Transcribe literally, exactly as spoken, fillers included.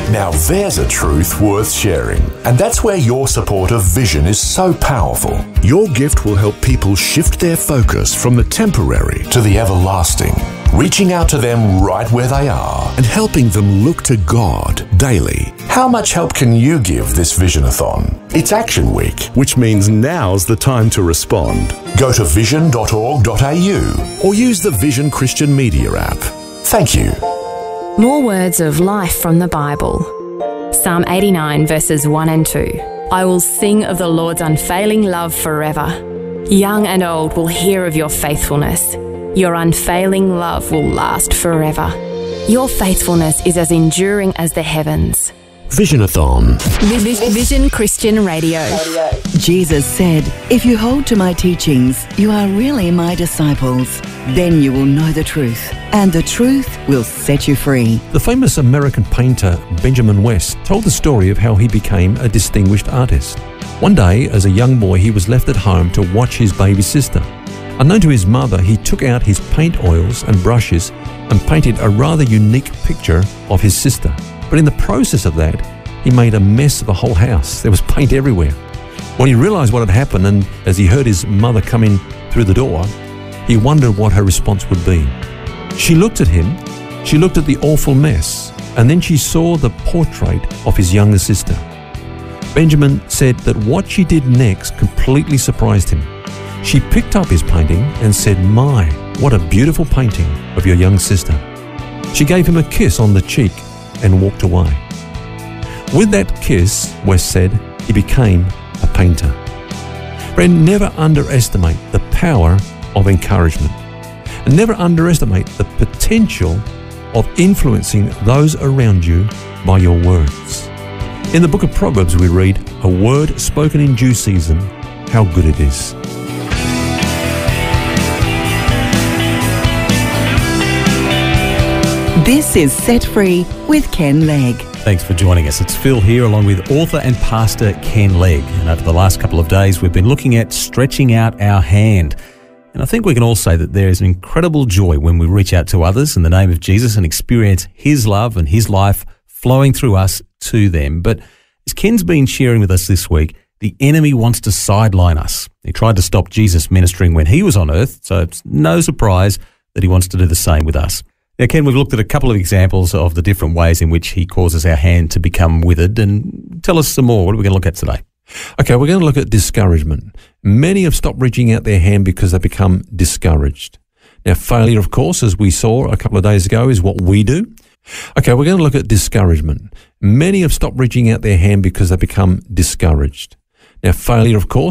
Now there's a truth worth sharing, and that's where your support of Vision is so powerful. Your gift will help people shift their focus from the temporary to the everlasting, reaching out to them right where they are and helping them look to God daily. How much help can you give this Visionathon? It's Action Week, which means now's the time to respond. Go to vision dot org dot a u or use the Vision Christian Media app. Thank you. More words of life from the Bible. Psalm eighty-nine verses one and two. I will sing of the Lord's unfailing love forever. Young and old will hear of your faithfulness. Your unfailing love will last forever. Your faithfulness is as enduring as the heavens. Visionathon. Vision Christian Radio. Jesus said, if you hold to my teachings, you are really my disciples. Then you will know the truth, and the truth will set you free. The famous American painter Benjamin West told the story of how he became a distinguished artist. One day, as a young boy, he was left at home to watch his baby sister. Unknown to his mother, he took out his paint oils and brushes and painted a rather unique picture of his sister. But in the process of that, he made a mess of the whole house. There was paint everywhere. When he realized what had happened, and as he heard his mother come in through the door, he wondered what her response would be. She looked at him, she looked at the awful mess, and then she saw the portrait of his younger sister. Benjamin said that what she did next completely surprised him. She picked up his painting and said, "My, what a beautiful painting of your young sister." She gave him a kiss on the cheek and walked away. With that kiss, West said, he became a painter. Friend, never underestimate the power of encouragement, and never underestimate the potential of influencing those around you by your words. In the book of Proverbs we read, "A word spoken in due season, how good it is." This is Set Free with Ken Legg. Thanks for joining us. It's Phil here along with author and pastor Ken Legg. And over the last couple of days, we've been looking at stretching out our hand. And I think we can all say that there is an incredible joy when we reach out to others in the name of Jesus and experience his love and his life flowing through us to them. But as Ken's been sharing with us this week, the enemy wants to sideline us. He tried to stop Jesus ministering when he was on earth, so it's no surprise that he wants to do the same with us. Now, Ken, we've looked at a couple of examples of the different ways in which he causes our hand to become withered. And tell us some more. What are we going to look at today? Okay, we're going to look at discouragement. Many have stopped reaching out their hand because they become discouraged. Now, failure, of course, as we saw a couple of days ago, is what we do. Okay, we're going to look at discouragement. Many have stopped reaching out their hand because they become discouraged. Now, failure, of course,